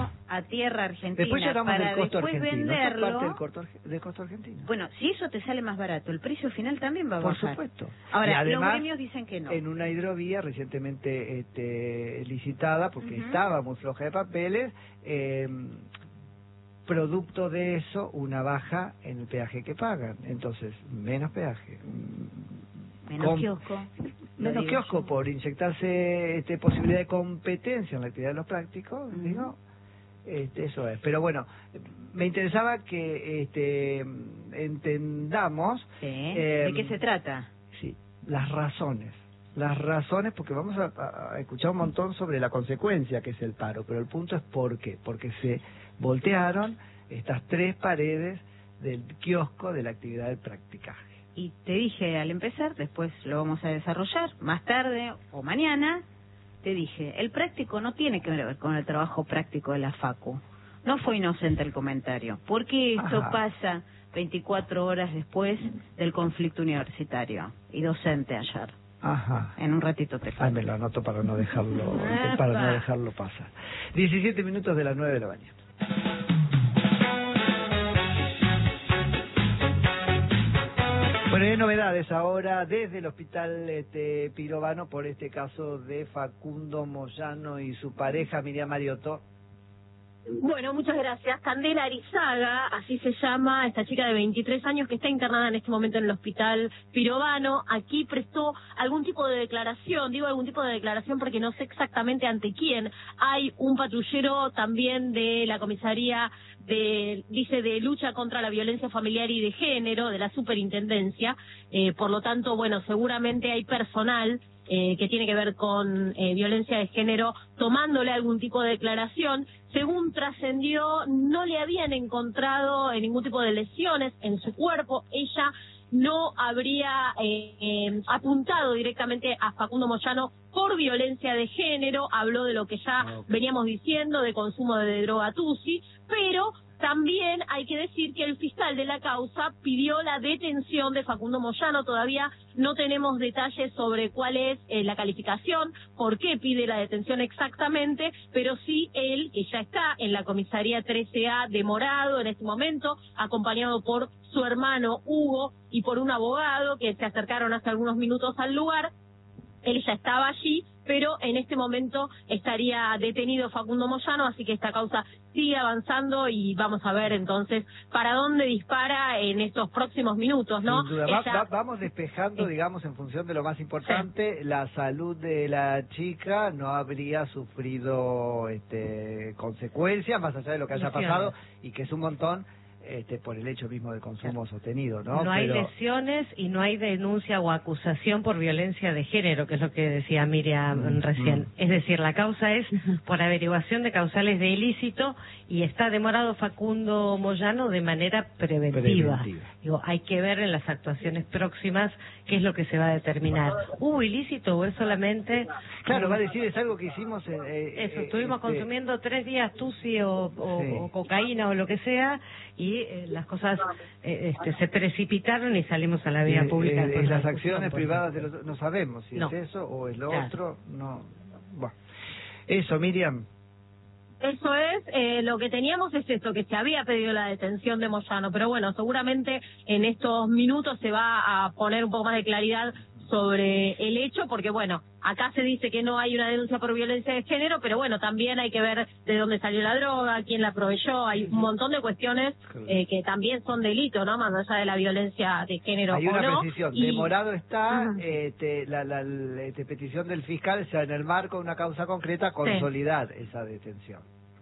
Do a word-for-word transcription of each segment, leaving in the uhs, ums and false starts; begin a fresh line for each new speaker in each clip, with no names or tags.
traerlo a tierra argentina
Después lloramos
para
del costo
después
argentino.
venderlo.
Esta parte del costo, arge- del costo argentino.
Bueno, si eso te sale más barato, el precio final también va a
Por
bajar.
supuesto.
Ahora,
Y además,
los gremios dicen que no.
En una hidrovía recientemente este, licitada, porque
Uh-huh.
estaba muy floja de papeles, eh, producto de eso, una baja en el peaje que pagan. Entonces, menos peaje.
Menos
Com-
kiosco.
Menos kiosco por inyectarse este, posibilidad de competencia en la actividad de los prácticos, uh-huh. digo, este, eso es. Pero bueno, me interesaba que este, entendamos...
Sí.
Eh,
¿De qué se trata?
Sí, las razones. Las razones, porque vamos a, a escuchar un montón sobre la consecuencia que es el paro, pero el punto es por qué. Porque se voltearon estas tres paredes del kiosco de la actividad del practicaje.
Y te dije al empezar, después lo vamos a desarrollar, más tarde o mañana, te dije, el práctico no tiene que ver con el trabajo práctico de la Facu. No fue inocente el comentario. ¿Por qué esto
Ajá.
pasa veinticuatro horas después del conflicto universitario y docente ayer?
Ajá.
En un ratito te
Ah, me lo anoto para no dejarlo, para no dejarlo pasar. diecisiete minutos de las nueve de la mañana. Bueno, hay novedades ahora desde el hospital este, Pirovano por este caso de Facundo Moyano y su pareja Miriam Mariotto.
Bueno, muchas gracias. Candela Arizaga, así se llama, esta chica de veintitrés años que está internada en este momento en el hospital Pirovano. Aquí prestó algún tipo de declaración, digo algún tipo de declaración porque no sé exactamente ante quién. Hay un patrullero también de la comisaría de, dice, de lucha contra la violencia familiar y de género, de la superintendencia. Eh, por lo tanto, bueno, seguramente hay personal Eh, que tiene que ver con eh, violencia de género, tomándole algún tipo de declaración. Según trascendió, no le habían encontrado eh, ningún tipo de lesiones en su cuerpo. Ella no habría eh, eh, apuntado directamente a Facundo Moyano por violencia de género. Habló de lo que ya okay. veníamos diciendo, de consumo de droga tusi, pero también hay que decir que el fiscal de la causa pidió la detención de Facundo Moyano. Todavía no tenemos detalles sobre cuál es eh, la calificación, por qué pide la detención exactamente, pero sí él, que ya está en la comisaría trece A de Morado en este momento, acompañado por su hermano Hugo y por un abogado que se acercaron hace algunos minutos al lugar. Él ya estaba allí, pero en este momento estaría detenido Facundo Moyano, así que esta causa sigue avanzando y vamos a ver entonces para dónde dispara en estos próximos minutos, ¿no?
Sin duda.
Ella...
Va, va, vamos despejando,
sí.
digamos, en función de lo más importante, sí. La salud de la chica no habría sufrido este, consecuencias, más allá de lo que haya pasado, y que es un montón. Este, por el hecho mismo del consumo claro. sostenido, ¿no?
No hay
Pero...
lesiones y no hay denuncia o acusación por violencia de género, que es lo que decía Miriam
mm,
recién.
Mm.
Es decir, la causa es por averiguación de causales de ilícito y está demorado Facundo Moyano de manera preventiva.
preventiva.
Digo, hay que ver en las actuaciones próximas qué es lo que se va a determinar. ¿Hubo ilícito o es solamente...?
Claro, va a decir, es algo que hicimos... Eh, eh,
Eso, estuvimos
este...
consumiendo tres días tusi o, o, sí. o cocaína o lo que sea y eh, las cosas eh, este, se precipitaron y salimos a la vía
eh,
pública.
Eh, las acciones privadas de los, no sabemos si
no.
es eso o es lo
claro.
otro. No. Bueno. Eso, Miriam.
Eso es, eh, lo que teníamos es esto, que se había pedido la detención de Moyano, pero bueno, seguramente en estos minutos se va a poner un poco más de claridad sobre el hecho, porque bueno, acá se dice que no hay una denuncia por violencia de género, pero bueno, también hay que ver de dónde salió la droga, quién la proveyó, hay un montón de cuestiones eh, que también son delito, ¿no? Más allá de la violencia de género.
Hay
o
una
no,
precisión,
y...
demorado está,
uh-huh.
este, la, la, la este, petición del fiscal, o sea, en el marco de una causa concreta, consolidar sí. esa detención.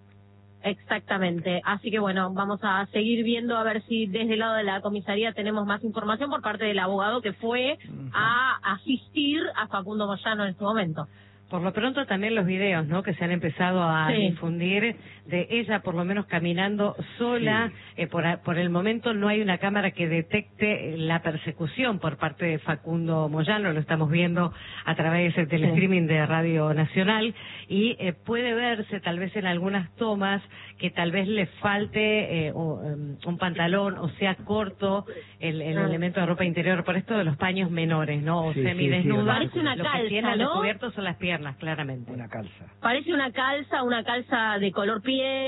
Exactamente, así que bueno, vamos a seguir viendo a ver si desde el lado de la comisaría tenemos más información por parte del abogado que fue uh-huh. a asistir a Facundo Moyano en este momento.
Por lo pronto también los videos, ¿no?, que se han empezado a
sí.
difundir de ella por lo menos caminando sola. Sí. Eh, por, por el momento no hay una cámara que detecte la persecución por parte de Facundo Moyano, lo estamos viendo a través del sí. streaming de Radio Nacional y eh, puede verse tal vez en algunas tomas que tal vez le falte eh, un, un pantalón o sea corto el, el ah. elemento de ropa interior por esto de los paños menores, ¿no?, o
sí,
semidesnuda.
Sí, sí, una
lo
calza,
que tiene
¿no?
descubierto son las piernas, claramente.
Una calza.
Parece una calza, una calza de color piel.